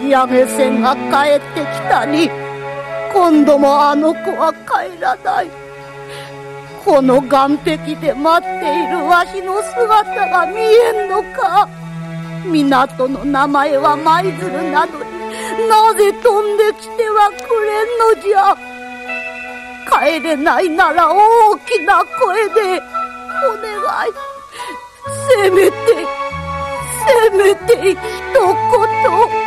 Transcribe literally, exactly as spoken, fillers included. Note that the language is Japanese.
上げ線が帰ってきたに、今度もあの子は帰らない。この岸壁で待っているわしの姿が見えんのか。港の名前は舞鶴なのに、なぜ飛んできてはくれんのじゃ。帰れないなら大きな声でお願い。せめてせめて一言。